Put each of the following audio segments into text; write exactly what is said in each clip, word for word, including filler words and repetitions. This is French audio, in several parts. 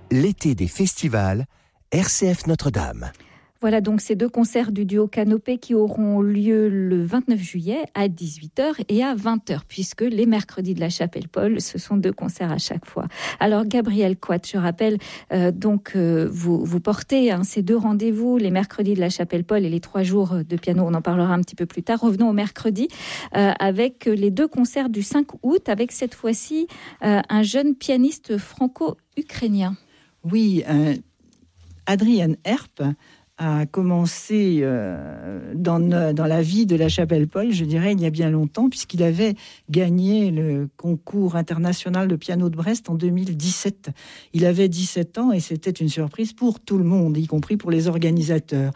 L'été des festivals, R C F Notre-Dame. Voilà donc ces deux concerts du duo Canopée qui auront lieu le vingt-neuf juillet à dix-huit heures et à vingt heures, puisque les mercredis de la Chapelle-Paul, ce sont deux concerts à chaque fois. Alors Gabriel Quat, je rappelle, euh, donc euh, vous, vous portez hein, ces deux rendez-vous, les mercredis de la Chapelle-Paul et les trois jours de piano, on en parlera un petit peu plus tard. Revenons au mercredi euh, avec les deux concerts du cinq août, avec cette fois-ci euh, un jeune pianiste franco-ukrainien. Oui, euh, Adrian Herp a commencé euh, dans, dans la vie de la Chapelle-Paul, je dirais, il y a bien longtemps, puisqu'il avait gagné le concours international de piano de Brest en deux mille dix-sept. Il avait dix-sept ans et c'était une surprise pour tout le monde, y compris pour les organisateurs.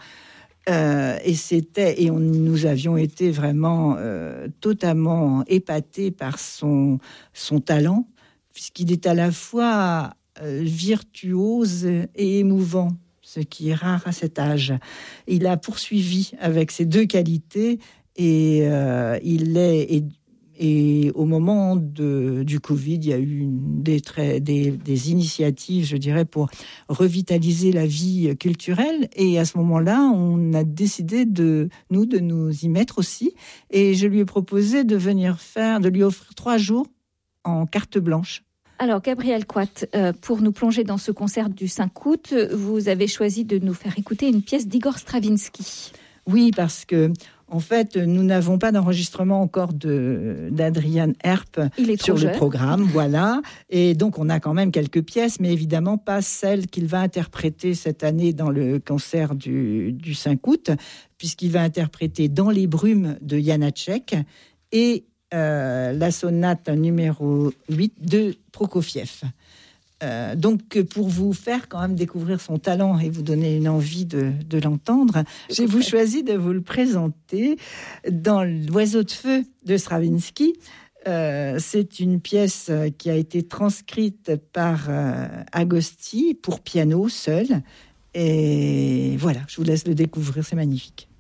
Euh, et c'était et on, nous avions été vraiment euh, totalement épatés par son, son talent, puisqu'il est à la fois euh, virtuose et émouvant, ce qui est rare à cet âge. Il a poursuivi avec ces deux qualités et euh, il est et, et au moment de, du Covid, il y a eu une, des, très, des, des initiatives, je dirais, pour revitaliser la vie culturelle. Et à ce moment-là, on a décidé de nous de nous y mettre aussi. Et je lui ai proposé de venir faire, de lui offrir trois jours en carte blanche. Alors, Gabriel Quat, euh, pour nous plonger dans ce concert du cinq août, vous avez choisi de nous faire écouter une pièce d'Igor Stravinsky. Oui, parce que, en fait, nous n'avons pas d'enregistrement encore de, d'Adrian Herp sur jeune. le programme, voilà. Et donc, on a quand même quelques pièces, mais évidemment pas celles qu'il va interpréter cette année dans le concert du, du cinq août, puisqu'il va interpréter Dans les brumes de Janacek et Euh, la sonate numéro huit de Prokofiev. Euh, donc, pour vous faire quand même découvrir son talent et vous donner une envie de, de l'entendre, j'ai vous choisi de vous le présenter dans L'Oiseau de feu de Stravinsky. Euh, c'est une pièce qui a été transcrite par euh, Agosti pour piano seul. Et voilà, je vous laisse le découvrir, c'est magnifique.